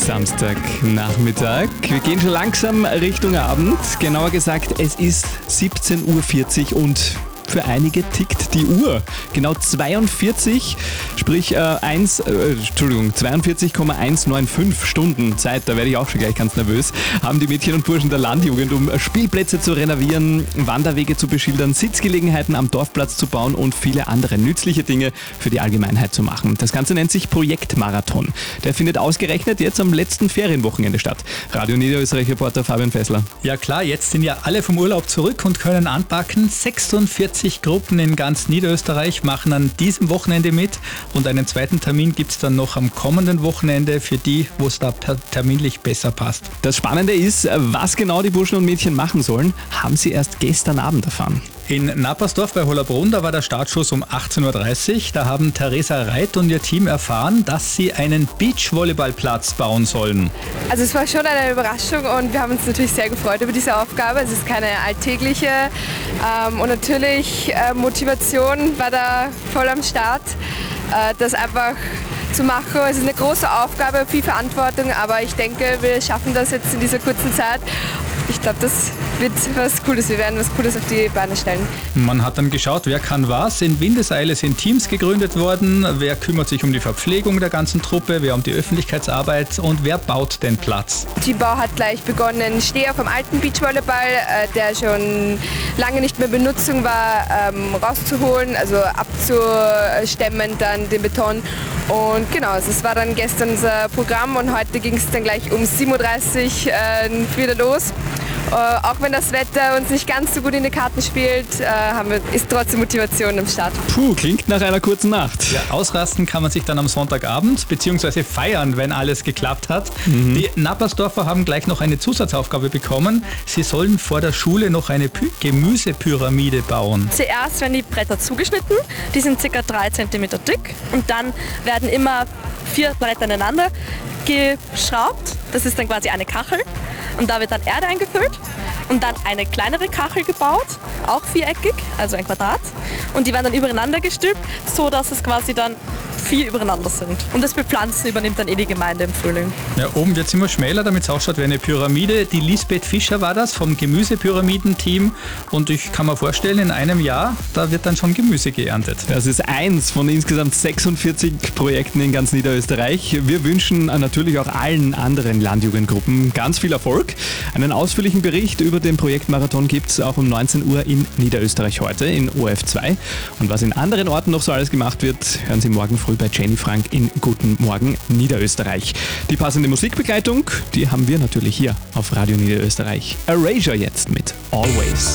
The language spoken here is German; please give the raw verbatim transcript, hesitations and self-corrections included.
Samstagnachmittag. Wir gehen schon langsam Richtung Abend. Genauer gesagt, es ist siebzehn Uhr vierzig und für einige tickt die Uhr. Genau zweiundvierzig, sprich äh, eins, äh, Entschuldigung, zweiundvierzig Komma hundertfünfundneunzig Stunden Zeit, da werde ich auch schon gleich ganz nervös, haben die Mädchen und Burschen der Landjugend, um Spielplätze zu renovieren, Wanderwege zu beschildern, Sitzgelegenheiten am Dorfplatz zu bauen und viele andere nützliche Dinge für die Allgemeinheit zu machen. Das Ganze nennt sich Projektmarathon. Der findet ausgerechnet jetzt am letzten Ferienwochenende statt. Radio Niederösterreich-Reporter Fabian Fessler. Ja klar, jetzt sind ja alle vom Urlaub zurück und können anpacken. sechsundvierzig Gruppen in ganz Niederösterreich machen an diesem Wochenende mit und einen zweiten Termin gibt es dann noch am kommenden Wochenende für die, wo es da terminlich besser passt. Das Spannende ist, was genau die Burschen und Mädchen machen sollen, haben sie erst gestern Abend erfahren. In Nappersdorf bei Hollabrunn, da war der Startschuss um achtzehn Uhr dreißig. Da haben Theresa Reit und ihr Team erfahren, dass sie einen Beachvolleyballplatz bauen sollen. Also es war schon eine Überraschung und wir haben uns natürlich sehr gefreut über diese Aufgabe. Es ist keine alltägliche ähm, und natürlich äh, Motivation war da voll am Start. Äh, das einfach zu machen. Es ist eine große Aufgabe, viel Verantwortung, aber ich denke, wir schaffen das jetzt in dieser kurzen Zeit. Ich glaube, das wird was Cooles. Wir werden was Cooles auf die Beine stellen. Man hat dann geschaut, wer kann was. In Windeseile sind Teams gegründet worden. Wer kümmert sich um die Verpflegung der ganzen Truppe, wer um die Öffentlichkeitsarbeit und wer baut den Platz. Teambau hat gleich begonnen. Steher vom alten Beachvolleyball, der schon lange nicht mehr in Benutzung war, rauszuholen, also abzustemmen, dann den Beton. Und genau, es war dann gestern unser Programm und heute ging es dann gleich um sieben Uhr dreißig äh, wieder los. Äh, auch wenn das Wetter uns nicht ganz so gut in die Karten spielt, äh, haben wir, ist trotzdem Motivation am Start. Puh, klingt nach einer kurzen Nacht. Ja, ausrasten kann man sich dann am Sonntagabend, beziehungsweise feiern, wenn alles geklappt hat. Mhm. Die Nappersdorfer haben gleich noch eine Zusatzaufgabe bekommen. Sie sollen vor der Schule noch eine Py- Gemüsepyramide bauen. Zuerst werden die Bretter zugeschnitten, die sind ca. drei Zentimeter dick und dann werden immer vier Bretter ineinander geschraubt. Das ist dann quasi eine Kachel und da wird dann Erde eingefüllt und dann eine kleinere Kachel gebaut, auch viereckig, also ein Quadrat, und die werden dann übereinander gestülpt, so dass es quasi dann vier übereinander sind. Und das Bepflanzen übernimmt dann eh die Gemeinde im Frühling. Ja, oben wird es immer schmäler, damit es ausschaut wie eine Pyramide. Die Lisbeth Fischer war das vom Gemüsepyramidenteam und ich kann mir vorstellen, in einem Jahr, da wird dann schon Gemüse geerntet. Das ist eins von insgesamt sechsundvierzig Projekten in ganz Niederösterreich. Wir wünschen natürlich auch allen anderen Landjugendgruppen ganz viel Erfolg. Einen ausführlichen Bericht über den Projektmarathon gibt es auch um neunzehn Uhr in Niederösterreich heute in O R F zwei. Und was in anderen Orten noch so alles gemacht wird, hören Sie morgen früh bei Jenny Frank in Guten Morgen Niederösterreich. Die passende Musikbegleitung, die haben wir natürlich hier auf Radio Niederösterreich. Erasure jetzt mit Always.